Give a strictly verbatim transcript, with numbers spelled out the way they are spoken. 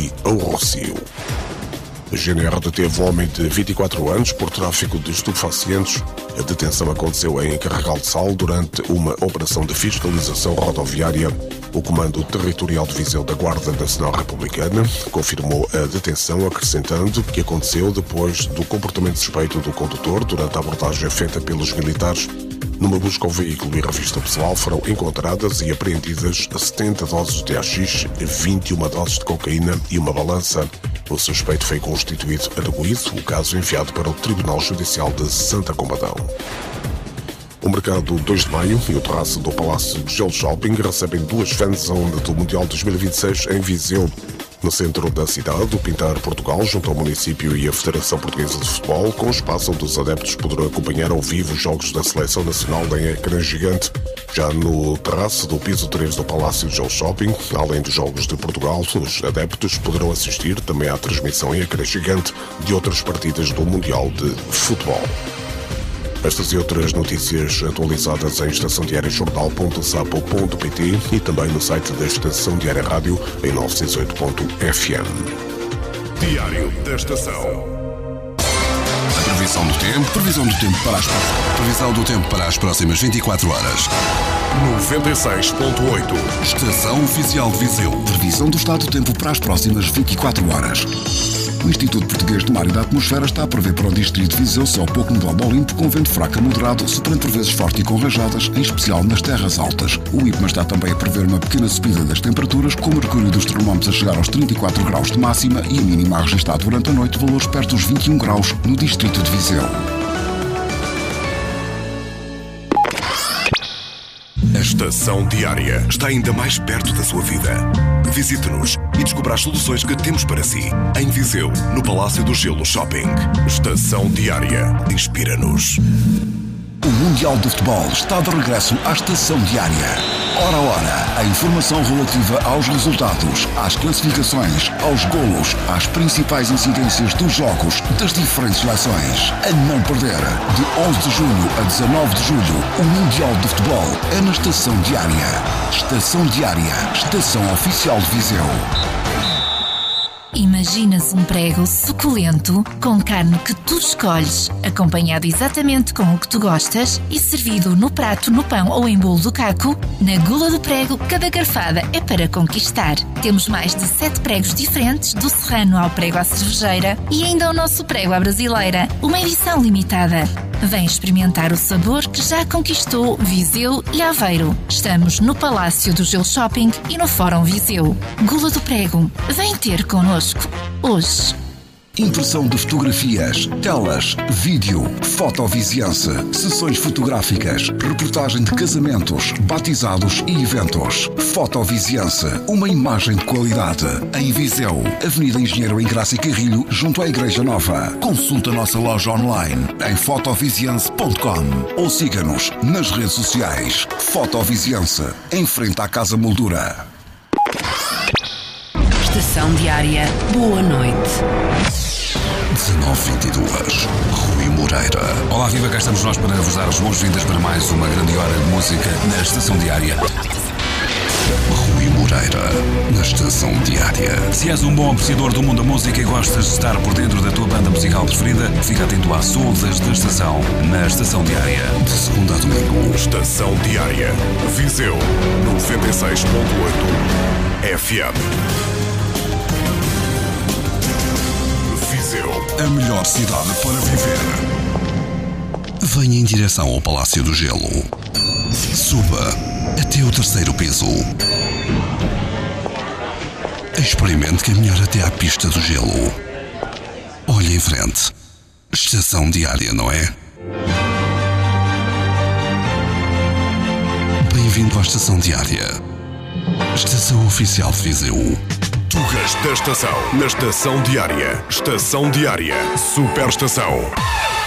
e ao Rossio. A G N R deteve um homem de vinte e quatro anos por tráfico de estupefacientes. A detenção aconteceu em Carregal de Sal durante uma operação de fiscalização rodoviária. O Comando Territorial de Viseu da Guarda Nacional Republicana confirmou a detenção, acrescentando que aconteceu depois do comportamento suspeito do condutor durante a abordagem feita pelos militares. Numa busca ao veículo e revista pessoal foram encontradas e apreendidas setenta doses de haxixe, vinte e uma doses de cocaína e uma balança. O suspeito foi constituído arguido, o caso enviado para o Tribunal Judicial de Santa Combadão. O Mercado dois de Maio e o terraço do Palácio de Gelo Shopping recebem duas fanzones do Mundial dois mil e vinte e seis em Viseu. No centro da cidade, o Pintar Portugal, junto ao município e a Federação Portuguesa de Futebol, com espaço onde os adeptos poderão acompanhar ao vivo os jogos da Seleção Nacional em ecrã gigante. Já no terraço do piso três do Palácio de Gelo Shopping, além dos jogos de Portugal, os adeptos poderão assistir também à transmissão em ecrã gigante de outras partidas do Mundial de Futebol. Estas e outras notícias atualizadas em estação diária jornal ponto sapo ponto pt e também no site da Estação Diária Rádio em novecentos e oito ponto f m. Diário da Estação. A previsão do tempo, previsão do tempo para as previsão do tempo para as próximas vinte e quatro horas. noventa e seis ponto oito. Estação Oficial de Viseu. Previsão do estado do tempo para as próximas vinte e quatro horas. O Instituto Português do Mar e da Atmosfera está a prever para o distrito de Viseu céu pouco nublado ao limpo, com vento fraco a moderado, soprando por vezes forte e com rajadas, em especial nas terras altas. O I P M A está também a prever uma pequena subida das temperaturas, com o mercúrio dos termómetros a chegar aos trinta e quatro graus de máxima e a mínima a registrar durante a noite valores perto dos vinte e um graus no distrito de Viseu. A Estação Diária está ainda mais perto da sua vida. Visite-nos e descubra as soluções que temos para si. Em Viseu, no Palácio do Gelo Shopping. Estação Diária. Inspira-nos. O Mundial de Futebol está de regresso à Estação Diária. Hora a hora, a informação relativa aos resultados, às classificações, aos golos, às principais incidências dos jogos das diferentes seleções. A não perder, de onze de junho a dezanove de julho, o Mundial de Futebol é na Estação Diária. Estação Diária, Estação Oficial de Viseu. Imaginas um prego suculento, com carne que tu escolhes, acompanhado exatamente com o que tu gostas e servido no prato, no pão ou em bolo do caco? Na Gula do Prego, cada garfada é para conquistar. Temos mais de sete pregos diferentes, do serrano ao prego à cervejeira e ainda o nosso prego à brasileira, uma edição limitada. Vem experimentar o sabor que já conquistou Viseu e Aveiro. Estamos no Palácio do Gelo Shopping e no Fórum Viseu. Gula do Prego, vem ter connosco hoje. Impressão de fotografias, telas, vídeo, fotoviziança, sessões fotográficas, reportagem de casamentos, batizados e eventos. Fotoviziança, uma imagem de qualidade. Em Viseu, Avenida Engenheiro Engraça e Carrilho, junto à Igreja Nova. Consulte a nossa loja online em fotoviziança ponto com ou siga-nos nas redes sociais. Fotoviziança, em frente à Casa Moldura. Estação Diária, boa noite. dezenove e vinte e dois, Rui Moreira. Olá, viva, cá estamos nós para vos dar as boas-vindas para mais uma grande hora de música na Estação Diária. Rui Moreira, na Estação Diária. Se és um bom apreciador do mundo da música e gostas de estar por dentro da tua banda musical preferida, fica atento às soldas da estação, na Estação Diária. De segunda a domingo. Estação Diária. Viseu, noventa e seis ponto oito F M. A melhor cidade para viver. Venha em direção ao Palácio do Gelo. Suba até o terceiro piso. Experimente caminhar até à pista do gelo. Olhe em frente. Estação Diária, não é? Bem-vindo à Estação Diária. Estação Oficial de Viseu. Tugas da Estação, na Estação Diária. Estação Diária. Superestação.